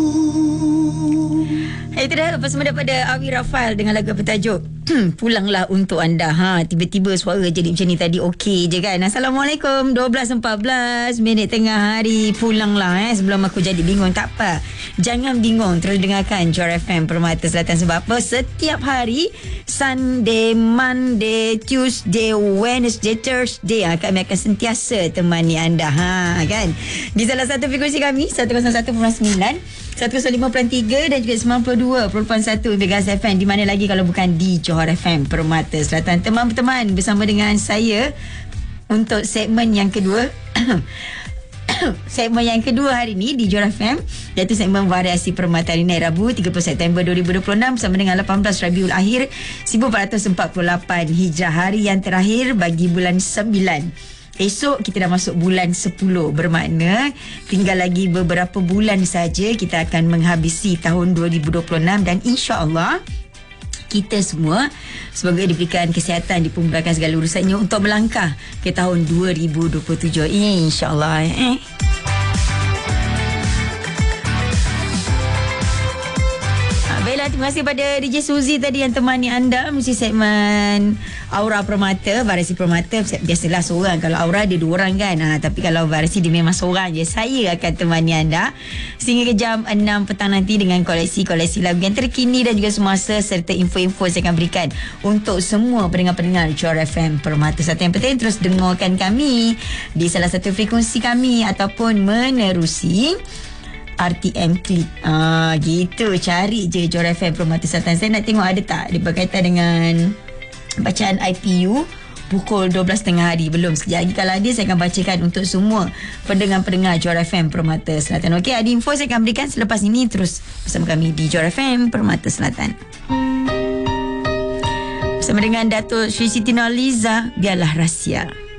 Itu dah lepas semua daripada Awi Rafal dengan lagu bertajuk Pulanglah Untuk Anda. Tiba-tiba suara jadi macam ni tadi, okey je kan. Assalamualaikum. 12.14 minit tengah hari. Pulanglah sebelum aku jadi bingung. Tak apa, jangan bingung, terus dengarkan Johor FM Permata Selatan. Sebab apa? Setiap hari Sunday, Monday, Tuesday, Wednesday, Thursday kami akan sentiasa temani anda kan. Di salah satu frekuensi kami 101.9, 105.3 dan juga 92.1 Vegas FM. Di mana lagi kalau bukan di Johor FM Permata Selatan. Teman-teman, bersama dengan saya untuk segmen yang kedua segmen yang kedua hari ni di Johor FM, iaitu segmen Variasi Permata hari ni, Rabu 30 September 2026 bersama dengan 18 Rabiul Akhir 1448 Hijrah, hari yang terakhir bagi bulan 9. Esok kita dah masuk bulan 10, bermakna tinggal lagi beberapa bulan saja kita akan menghabisi tahun 2026 dan insya-Allah kita semua semoga diberikan kesihatan, dipermudahkan segala urusannya untuk melangkah ke tahun 2027 insya-Allah. Baiklah, terima kasih pada DJ Suzy tadi yang temani anda mesti segmen Aura Permata, Variasi Permata. Biasalah seorang, kalau Aura dia dua orang kan, tapi kalau Variasi dia memang seorang je. Saya akan temani anda sehingga ke jam 6 petang nanti dengan koleksi-koleksi lagu yang terkini dan juga semasa serta info-info saya akan berikan untuk semua pendengar-pendengar Johor FM Permata. Satu yang penting, terus dengarkan kami di salah satu frekuensi kami ataupun menerusi RTM Klik. Gitu, cari je Johor FM Permata Selatan. Saya nak tengok ada tak dia berkaitan dengan bacaan IPU pukul 12.30 hari. Belum, sekejap lagi kalau ada saya akan bacakan untuk semua pendengar-pendengar Johor FM Permata Selatan. Okey, ada info saya akan berikan selepas ini. Terus bersama kami di Johor FM Permata Selatan bersama dengan Datuk Sri Siti Nurhaliza, Biarlah Rahsia.